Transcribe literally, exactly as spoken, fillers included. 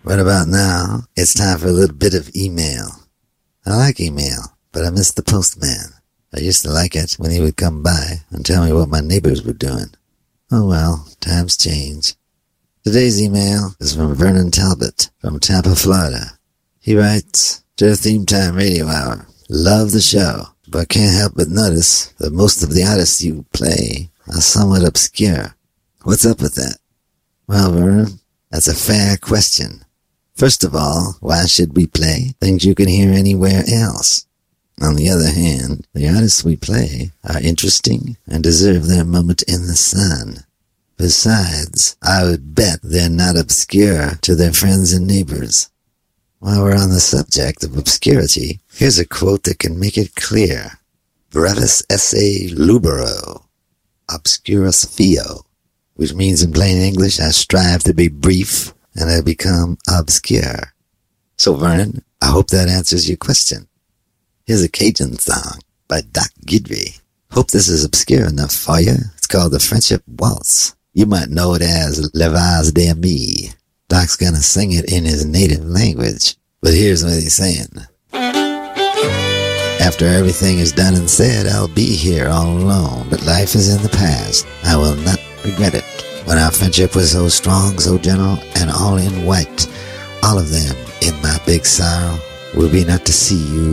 Right about now, it's time for a little bit of email. I like email, but I miss the postman. I used to like it when he would come by and tell me what my neighbors were doing. Oh well, times change. Today's email is from Vernon Talbot from Tampa, Florida. He writes, Dear Theme Time Radio Hour, love the show, but can't help but notice that most of the artists you play are somewhat obscure. What's up with that? Well, Vernon, that's a fair question. First of all, why should we play things you can hear anywhere else? On the other hand, the artists we play are interesting and deserve their moment in the sun. Besides, I would bet they're not obscure to their friends and neighbors. While we're on the subject of obscurity, here's a quote that can make it clear. Brevis esse lubero, obscurus fio, which means in plain English, I strive to be brief and I become obscure. So Vernon, I hope that answers your question. Here's a Cajun song by Doc Guidry. Hope this is obscure enough for you. It's called the Friendship Waltz. You might know it as Le Vase d'Ami. Doc's gonna sing it in his native language, but here's what he's saying. After everything is done and said, I'll be here all alone, but life is in the past. I will not regret it. When our friendship was so strong, so gentle, and all in white, all of them in my big sorrow will be not to see you